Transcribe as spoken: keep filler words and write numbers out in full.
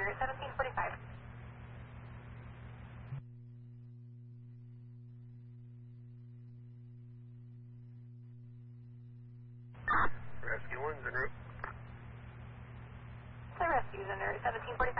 route seventeen forty-five. Rescue one's en route. The rescue's en route seventeen forty-five.